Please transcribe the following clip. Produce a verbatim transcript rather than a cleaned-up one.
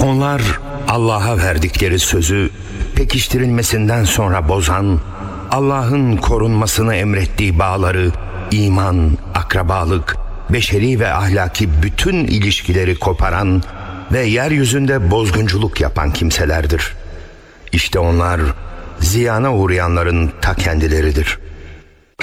Onlar Allah'a verdikleri sözü pekiştirilmesinden sonra bozan, Allah'ın korunmasını emrettiği bağları, iman, akrabalık, beşeri ve ahlaki bütün ilişkileri koparan ve yeryüzünde bozgunculuk yapan kimselerdir. İşte onlar ziyana uğrayanların ta kendileridir.